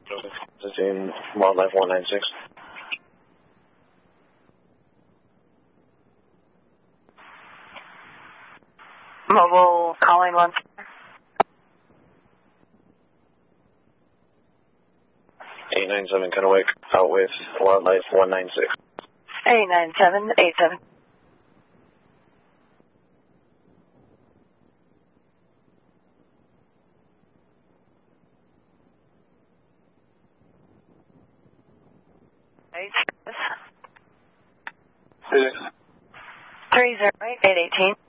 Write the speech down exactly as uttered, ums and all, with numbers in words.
in Wildlife one nine six. Mobile calling one. eight nine seven Kennewick, out with Wildlife one nine six. eight nine seven eight seven. Three zero eight eight eighteen.